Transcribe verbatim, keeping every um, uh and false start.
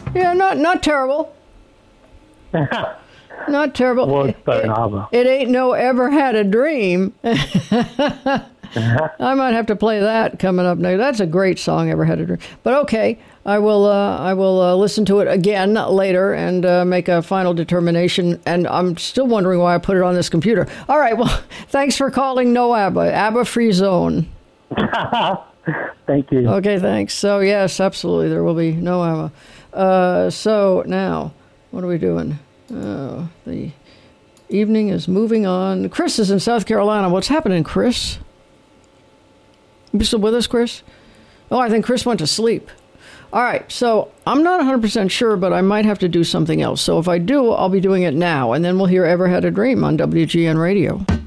Yeah, not not terrible. Not terrible. Well, it's better than it, ABBA. It ain't no ever had a dream. I might have to play that coming up next. That's a great song, Ever Had a Dream. But okay, I will. Uh, I will uh, listen to it again later and uh, make a final determination. And I'm still wondering why I put it on this computer. All right. Well, thanks for calling No ABBA. ABBA Free Zone. Thank you. Okay. Thanks. So yes, absolutely, there will be no ABBA. Uh, so now, what are we doing? Oh, the evening is moving on. Chris is in South Carolina. What's happening, Chris? You still with us, Chris? Oh, I think Chris went to sleep. All right, so I'm not one hundred percent sure, but I might have to do something else. So if I do, I'll be doing it now, and then we'll hear Ever Had a Dream on W G N Radio.